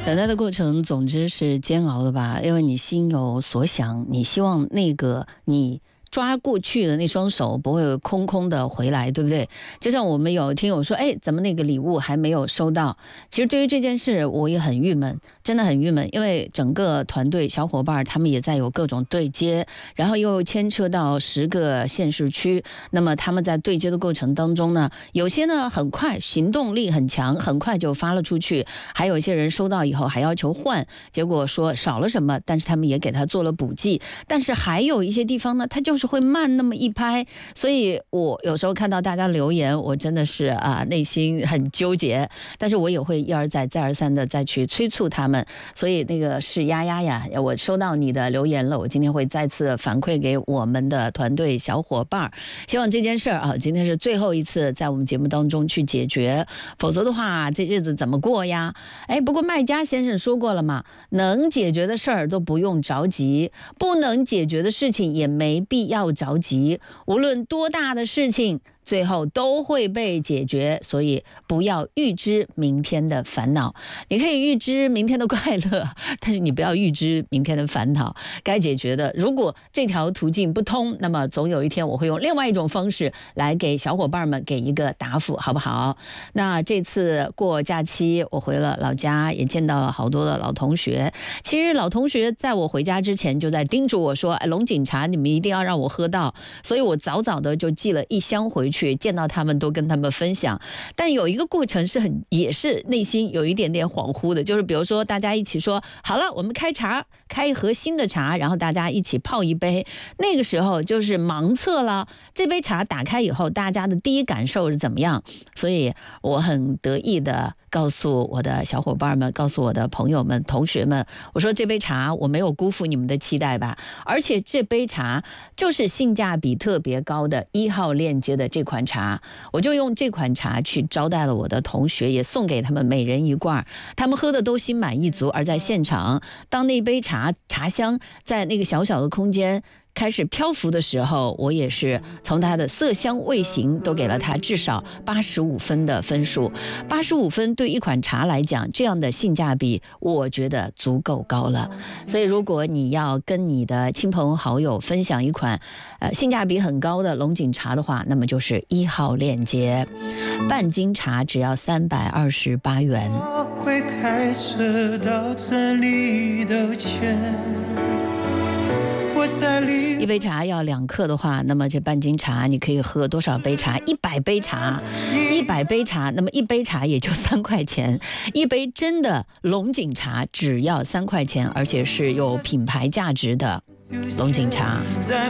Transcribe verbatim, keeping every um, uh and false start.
等待的过程总之是煎熬的吧，因为你心有所想，你希望那个你抓过去的那双手不会空空的回来，对不对？就像我们有听友说，哎，怎么那个礼物还没有收到？其实对于这件事我也很郁闷，真的很郁闷，因为整个团队小伙伴他们也在有各种对接，然后又牵扯到十个县市区，那么他们在对接的过程当中呢，有些呢很快，行动力很强，很快就发了出去，还有一些人收到以后还要求换，结果说少了什么，但是他们也给他做了补记，但是还有一些地方呢，他就是会慢那么一拍，所以我有时候看到大家留言，我真的是啊内心很纠结，但是我也会一而再再而三的再去催促他们，所以那个是丫丫呀，我收到你的留言了，我今天会再次反馈给我们的团队小伙伴，希望这件事儿啊，今天是最后一次在我们节目当中去解决，否则的话这日子怎么过呀？哎，不过麦家先生说过了嘛，能解决的事儿都不用着急，不能解决的事情也没必要着急，无论多大的事情最后都会被解决，所以不要预知明天的烦恼。你可以预知明天的快乐，但是你不要预知明天的烦恼。该解决的，如果这条途径不通，那么总有一天我会用另外一种方式来给小伙伴们给一个答复，好不好？那这次过假期我回了老家，也见到了好多的老同学。其实老同学在我回家之前就在叮嘱我说，哎，龙井茶你们一定要让我喝到，所以我早早的就寄了一箱回去，见到他们都跟他们分享。但有一个过程是很也是内心有一点点恍惚的，就是比如说大家一起说好了，我们开茶，开一盒新的茶，然后大家一起泡一杯，那个时候就是盲测了，这杯茶打开以后大家的第一感受是怎么样，所以我很得意的告诉我的小伙伴们，告诉我的朋友们同学们，我说这杯茶我没有辜负你们的期待吧，而且这杯茶就是性价比特别高的一号链接的这款茶，我就用这款茶去招待了我的同学，也送给他们每人一罐，他们喝的都心满意足。而在现场，当那杯茶茶香在那个小小的空间开始漂浮的时候，我也是从它的色香味形都给了它至少八十五分的分数。八十五分对一款茶来讲，这样的性价比我觉得足够高了。所以如果你要跟你的亲朋好友分享一款呃性价比很高的龙井茶的话，那么就是一号链接，半斤茶只要三百二十八元。 我会开车到这里兜圈， 一杯茶要两克的话，那么这半斤茶你可以喝多少杯茶？一百杯茶，一百杯茶，那么一杯茶也就三块钱，一杯真的龙井茶只要三块钱，而且是有品牌价值的龙井茶。